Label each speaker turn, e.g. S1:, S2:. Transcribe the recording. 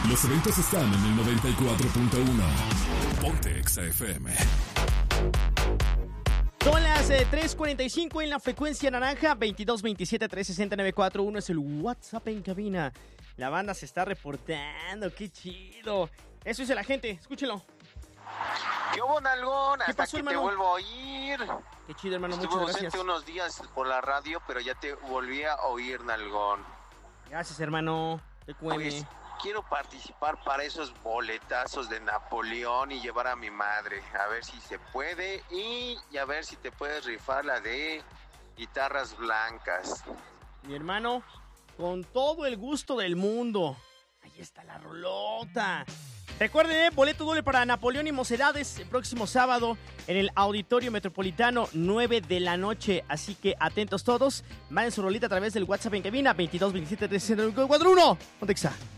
S1: Los eventos están en el 94.1. Ponte Exa FM.
S2: Son las 3:45 en la frecuencia naranja. 2227-360-941 es el WhatsApp en cabina. La banda se está reportando, qué chido. Eso dice la gente, escúchelo.
S3: ¿Qué hubo, nalgón?
S2: ¿Qué
S3: Hasta
S2: pasó,
S3: que
S2: hermano?
S3: te vuelvo a oír.
S2: Qué chido, hermano,
S3: Estuve
S2: muchas
S3: ausente
S2: gracias.
S3: unos días por la radio, pero ya te volví a oír, nalgón.
S2: Gracias, hermano. Te cueme.
S3: Pues, quiero participar para esos boletazos de Napoleón y llevar a mi madre. A ver si se puede y a ver si te puedes rifar la de guitarras blancas.
S2: Mi hermano, con todo el gusto del mundo. Ahí está la rolota. Recuerden, boleto doble para Napoleón y Mocedades el próximo sábado en el Auditorio Metropolitano, 9 de la noche. Así que atentos todos. Manden su rolita a través del WhatsApp en cabina, 2227-360-941. Ponte Exa.